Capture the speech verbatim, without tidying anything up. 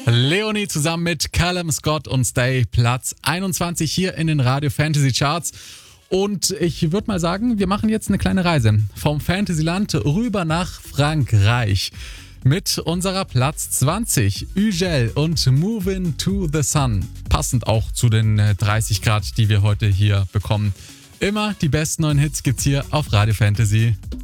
Leonie zusammen mit Callum Scott und Stay, Platz einundzwanzig hier in den Radio Fantasy Charts. Und ich würde mal sagen, wir machen jetzt eine kleine Reise vom Fantasyland rüber nach Frankreich. Mit unserer Platz zwanzig, Ugel und Moving to the Sun. Passend auch zu den dreißig Grad, die wir heute hier bekommen. Immer die besten neuen Hits gibt's hier auf Radio Fantasy.